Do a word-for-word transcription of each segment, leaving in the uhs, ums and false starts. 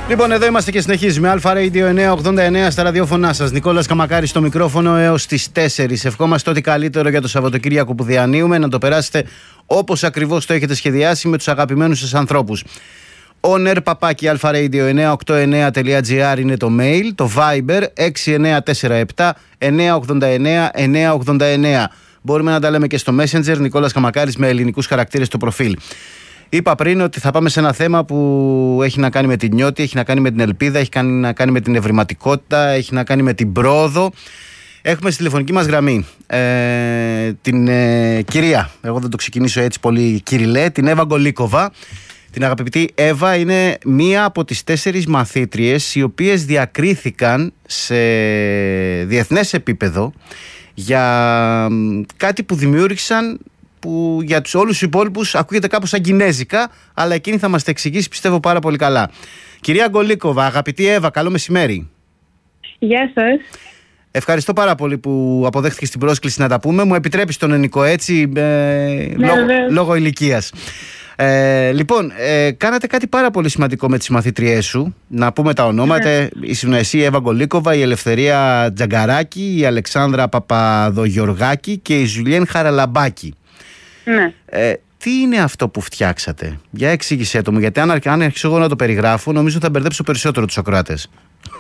Λοιπόν, εδώ είμαστε και συνεχίζουμε. Αλφα Radio εννιακόσια ογδόντα εννέα στα ραδιόφωνά σας. Νικόλας Καμακάρης στο μικρόφωνο έως τις τέσσερις. Ευχόμαστε ό,τι καλύτερο για το Σαββατοκύριακο που διανύουμε. Να το περάσετε όπως ακριβώς το έχετε σχεδιάσει με τους αγαπημένους σας ανθρώπους. On air παπάκι αλφα-radio εννιακόσια ογδόντα εννέα τελεία τζι άρ είναι το mail. Το Viber έξι εννέα τέσσερα επτά εννιακόσια ογδόντα εννέα εννιακόσια ογδόντα εννέα. Μπορούμε να τα λέμε και στο Messenger. Νικόλας Καμακάρης με ελληνικούς χαρακτήρες στο προφίλ. Είπα πριν ότι θα πάμε σε ένα θέμα που έχει να κάνει με την νιώτη, έχει να κάνει με την ελπίδα, έχει να κάνει με την ευρηματικότητα, έχει να κάνει με την πρόοδο. Έχουμε στη τηλεφωνική μας γραμμή ε, την ε, κυρία, εγώ δεν το ξεκινήσω έτσι πολύ κυριλέ, την Εύα Γκολίκοβα. Την αγαπητή Εύα είναι μία από τις τέσσερις μαθήτριες οι οποίες διακρίθηκαν σε διεθνές επίπεδο για κάτι που δημιούργησαν, που για τους όλους τους υπόλοιπους ακούγεται κάπως σαν κινέζικα, αλλά εκείνη θα μας τα εξηγήσει πιστεύω πάρα πολύ καλά. Κυρία Γκολίκοβα, αγαπητή Εύα, καλό μεσημέρι. Γεια σας. Ευχαριστώ πάρα πολύ που αποδέχτηκες την πρόσκληση να τα πούμε. Μου επιτρέπεις τον Ενικό έτσι, ε, ναι, λόγω, λόγω ηλικίας. Ε, λοιπόν, ε, κάνατε κάτι πάρα πολύ σημαντικό με τις μαθήτριές σου. Να πούμε τα ονόματα. Ναι. Ήσουν εσύ, η Εύα Γκολίκοβα, η Ελευθερία Τζαγκαράκη, η Αλεξάνδρα Παπαδογιοργάκη και η Ζουλιέν Χαραλαμπάκη. Ναι. Ε, τι είναι αυτό που φτιάξατε? Για εξήγησέ το μου, γιατί αν, αν αρχίσω εγώ να το περιγράφω, νομίζω θα μπερδέψω περισσότερο τους ακροάτες.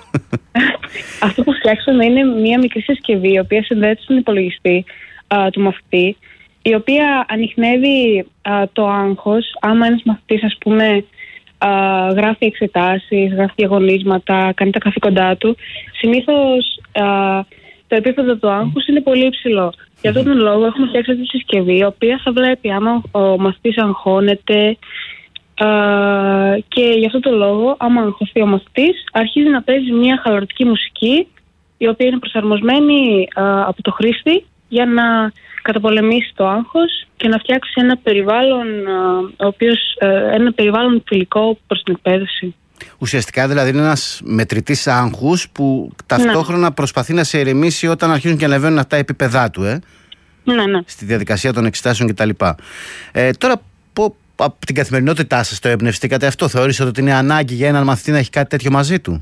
Αυτό που φτιάξαμε είναι μια μικρή συσκευή, η οποία συνδέεται στον υπολογιστή α, του μαθητή, η οποία ανιχνεύει α, το άγχος. Άμα ένας μαθητής, ας πούμε, α, γράφει εξετάσεις, γράφει διαγωνίσματα, κάνει τα καθήκοντά του, συνήθως α, το επίπεδο του άγχους είναι πολύ υψηλό. Για αυτόν τον λόγο έχουμε φτιάξει αυτή τη συσκευή, η οποία θα βλέπει άμα ο μαθητής αγχώνεται, α, και για αυτόν τον λόγο, άμα αγχωθεί ο μαθητής, αρχίζει να παίζει μια χαλαρωτική μουσική, η οποία είναι προσαρμοσμένη α, από το χρήστη για να καταπολεμήσει το άγχος και να φτιάξει ένα περιβάλλον, α, ο οποίος, α, ένα περιβάλλον φιλικό προς την εκπαίδευση. Ουσιαστικά δηλαδή είναι ένας μετρητής άγχους που ταυτόχρονα ναι. προσπαθεί να σε ηρεμήσει όταν αρχίζουν και ανεβαίνουν αυτά τα επίπεδά του, ε? ναι, ναι. στη διαδικασία των εξετάσεων κτλ. Ε, τώρα, πω, από την καθημερινότητά σας το εμπνευστήκατε αυτό? Θεωρήσατε ότι είναι ανάγκη για έναν μαθητή να έχει κάτι τέτοιο μαζί του?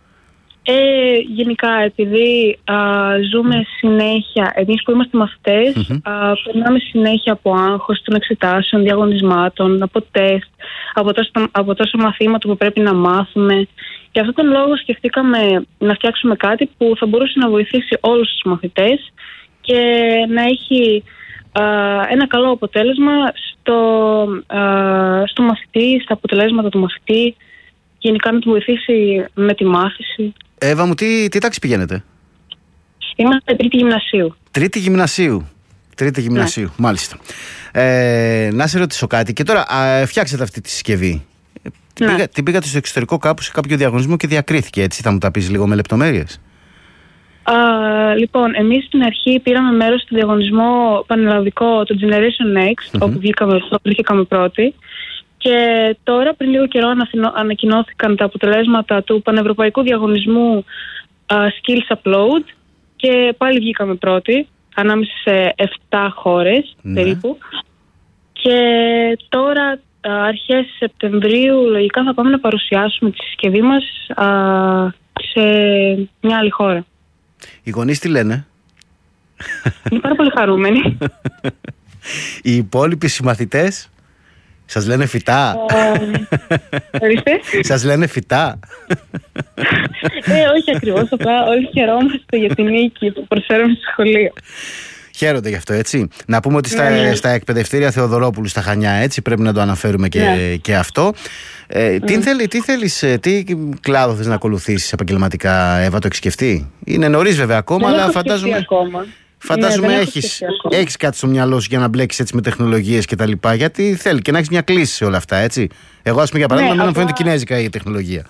Ε, γενικά, επειδή α, ζούμε συνέχεια, εμείς που είμαστε μαθητές, mm-hmm. α, περνάμε συνέχεια από άγχος των εξετάσεων, διαγωνισμάτων, από τεστ, από τόσο, από τόσο μαθήματα που πρέπει να μάθουμε. Για αυτόν τον λόγο σκεφτήκαμε να φτιάξουμε κάτι που θα μπορούσε να βοηθήσει όλους τους μαθητές και να έχει α, ένα καλό αποτέλεσμα στο, α, στο μαθητή, στα αποτελέσματα του μαθητή, γενικά να του βοηθήσει με τη μάθηση. Εύα μου, τι, τι τάξη πηγαίνετε? Είμαστε τρίτη γυμνασίου. Τρίτη γυμνασίου. Τρίτη γυμνασίου, ναι. Μάλιστα. Ε, να σε ρωτήσω κάτι. Και τώρα α, φτιάξατε αυτή τη συσκευή. Την, ναι. πήγα, την πήγατε στο εξωτερικό κάπου σε κάποιο διαγωνισμό και διακρίθηκε, έτσι? Θα μου τα πεις λίγο με λεπτομέρειες? Α, λοιπόν, εμείς στην αρχή πήραμε μέρος στο διαγωνισμό πανελλαδικό, το Generation Next, mm-hmm. όπου βγήκαμε πρώτοι. Και τώρα, πριν λίγο καιρό, ανακοινώθηκαν τα αποτελέσματα του πανευρωπαϊκού διαγωνισμού uh, Skills Upload και πάλι βγήκαμε πρώτοι, ανάμεσα σε επτά χώρες ναι. περίπου. Και τώρα, uh, αρχές Σεπτεμβρίου, λογικά θα πάμε να παρουσιάσουμε τη συσκευή μας uh, σε μια άλλη χώρα. Οι γονείς τι λένε? Είναι πάρα πολύ χαρούμενοι. Οι υπόλοιποι συμμαθητές σας λένε φυτά? Ορίστε. Σας λένε φυτά? Ε, όχι ακριβώς, απλά όλοι χαιρόμαστε για την νίκη που προσφέρουμε στο σχολείο. Χαίρονται γι' αυτό, έτσι. Να πούμε ότι στα, ναι, ναι. στα εκπαιδευτήρια Θεοδωρόπουλου στα Χανιά, έτσι, πρέπει να το αναφέρουμε και, ναι. και αυτό. Ε, τι, mm. θέλει, τι θέλεις, τι κλάδο θες να ακολουθήσεις επαγγελματικά, Εύα, το έχεις σκεφτεί? Είναι νωρίς βέβαια ακόμα, δεν αλλά φαντάζομαι... Ακόμα. Φαντάζομαι ναι, έχεις, έχεις κάτι στο μυαλό σου για να μπλέξεις έτσι με τεχνολογίες και τα λοιπά. Γιατί θέλει και να έχεις μια κλίση σε όλα αυτά, έτσι. Εγώ, ας πούμε, για παράδειγμα, ναι, να απλά... μου φαίνεται κινέζικα η τεχνολογία.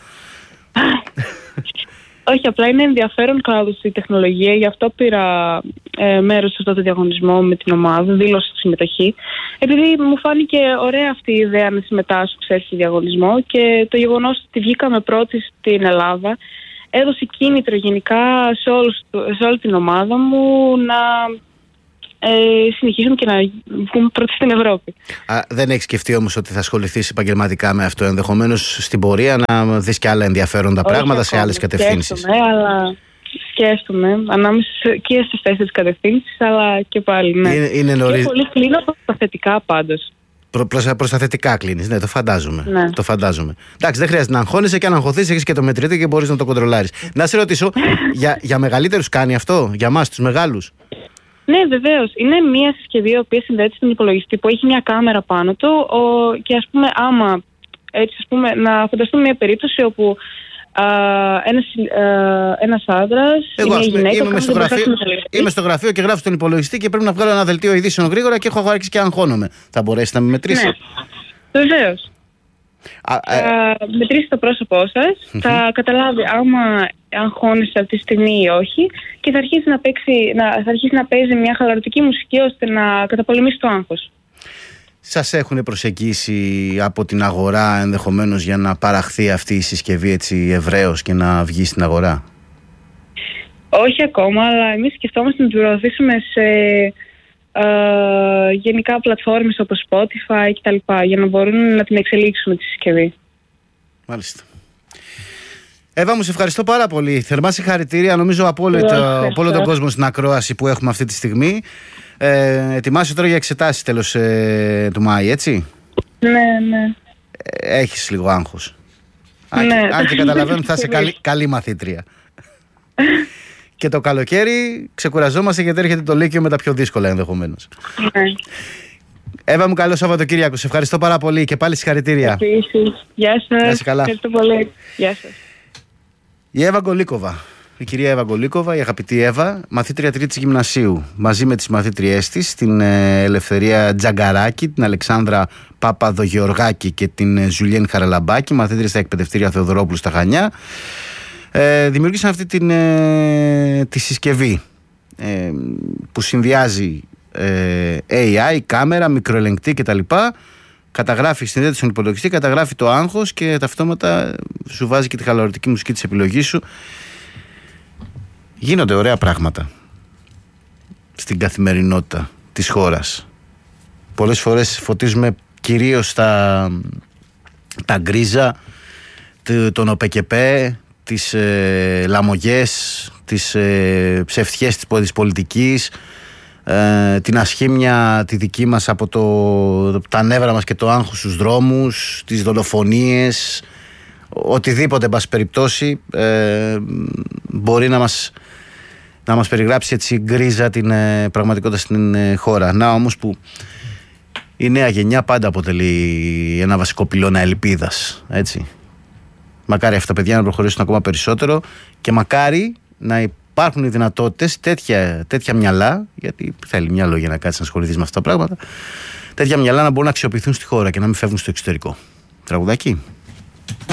Όχι, απλά είναι ενδιαφέρον κλάδος η τεχνολογία. Γι' αυτό πήρα ε, μέρος σε αυτό το διαγωνισμό με την ομάδα, δήλωσα τη συμμετοχή. Επειδή μου φάνηκε ωραία αυτή η ιδέα να συμμετάσχω σε έτσι διαγωνισμό και το γεγονός ότι βγήκαμε πρώτοι στην Ελλάδα έδωσε κίνητρο γενικά σε, όλους, σε όλη την ομάδα μου να ε, συνεχίσουμε και να βγούμε πρώτοι στην Ευρώπη. Α, δεν έχεις σκεφτεί όμως ότι θα ασχοληθείς επαγγελματικά με αυτό, ενδεχομένως στην πορεία να δεις και άλλα ενδιαφέροντα Όχι πράγματα ακόμα. σε άλλες κατευθύνσεις? Σκέφτομαι, αλλά σκέφτομαι ανάμεσα και στις τέσσερις κατευθύνσεις, αλλά και πάλι, ναι. Είναι, είναι νωρίς... Και πολύ κλείνω προς τα θετικά πάντως. Προ, προς, προς τα θετικά κλείνεις, ναι, το φαντάζομαι. Ναι. Το φαντάζομαι. Εντάξει, δεν χρειάζεται να αγχώνεσαι, και αν αγχωθείς έχεις και το μετρητή και μπορείς να το κοντρολάρεις. Να σε ρωτήσω, για, για μεγαλύτερους κάνει αυτό, για μας τους μεγάλους? Ναι, βεβαίως. Είναι μια συσκευή η οποία συνδέεται στον υπολογιστή που έχει μια κάμερα πάνω του ο, και ας πούμε άμα έτσι ας πούμε να φανταστούμε μια περίπτωση όπου α, ένας, α, ένας άντρας ή μια γυναίκα είμαι, στο γραφείο, είμαι στο γραφείο και γράφω στον υπολογιστή και πρέπει να βγάλω ένα δελτίο ειδήσεων γρήγορα και έχω άρχισει και αγχώνομαι. Θα μπορέσει να με μετρήσει? Ναι, βεβαίως. Α, θα ε... μετρήσει το πρόσωπό σας, mm-hmm. θα καταλάβει άμα αγχώνεσαι αυτή τη στιγμή ή όχι και θα αρχίσει να, παίξει, να, θα αρχίσει να παίζει μια χαλαρωτική μουσική ώστε να καταπολεμήσει το άγχος. Σας έχουν προσεγγίσει από την αγορά ενδεχομένως για να παραχθεί αυτή η συσκευή έτσι ευρέως και να βγει στην αγορά? Όχι ακόμα, αλλά εμείς σκεφτόμαστε να την προωθήσουμε σε ε, γενικά πλατφόρμες όπως Spotify κτλ. Για να μπορούν να την εξελίξουν τη συσκευή. Μάλιστα. Εύα, μου σε ευχαριστώ πάρα πολύ. Θερμά συγχαρητήρια, νομίζω από όλο, το, από όλο τον κόσμο στην ακρόαση που έχουμε αυτή τη στιγμή. Ε, ετοιμάσαι τώρα για εξετάσεις τέλος ε, του Μάη, έτσι? Ναι, ναι. Ε, έχεις λίγο άγχος. Αν, ναι. αν και καταλαβαίνω ότι θα είσαι καλή, καλή μαθήτρια. Και το καλοκαίρι ξεκουραζόμαστε γιατί έρχεται το Λύκειο με τα πιο δύσκολα ενδεχομένως. Ναι. Εύα μου, καλό Σαββατοκύριακο. Σε ευχαριστώ πάρα πολύ και πάλι συγχαρητήρια. Επίσης. Γεια σας. Να είσαι καλά. Ευχαριστώ πολύ. Γεια σας. Η Εύα Γκολίκοβα. Η κυρία Εύα Γκολίκοβα, η αγαπητή Εύα, μαθήτρια τρίτης γυμνασίου, μαζί με τις μαθήτριές της, την Ελευθερία Τζαγκαράκη, την Αλεξάνδρα Παπαδογεωργάκη και την Ζουλιέν Χαραλαμπάκη, μαθήτρια στα εκπαιδευτήρια Θεοδωρόπουλου στα Χανιά, ε, δημιουργήσαν αυτή την, ε, τη συσκευή ε, που συνδυάζει ε, έι άι, κάμερα, μικροελεγκτή κτλ. Καταγράφει, συνδέεται στον υπολογιστή, καταγράφει το άγχος και ταυτόματα σου βάζει και τη χαλαρωτική μουσική της επιλογής σου. Γίνονται ωραία πράγματα στην καθημερινότητα της χώρας. Πολλές φορές φωτίζουμε κυρίως τα, τα γκρίζα, τον ΟΠΕΚΕΠΕ, τις ε, λαμογές, τις ε, ψευτιές της πολιτικής, ε, την ασχήμια τη δική μας από το, τα νεύρα μας και το άγχος στους δρόμους, τις δολοφονίες, οτιδήποτε εν πάση περιπτώσει ε, μπορεί να μας να μας περιγράψει έτσι γκρίζα την ε, πραγματικότητα στην ε, χώρα. Να όμως που η νέα γενιά πάντα αποτελεί ένα βασικό πυλώνα ελπίδας, έτσι. Μακάρι αυτά τα παιδιά να προχωρήσουν ακόμα περισσότερο και μακάρι να υπάρχουν οι δυνατότητες, τέτοια, τέτοια μυαλά, γιατί θέλει μυαλό για να κάτσει να ασχοληθείς με αυτά τα πράγματα, τέτοια μυαλά να μπορούν να αξιοποιηθούν στη χώρα και να μην φεύγουν στο εξωτερικό. Τραγουδάκι.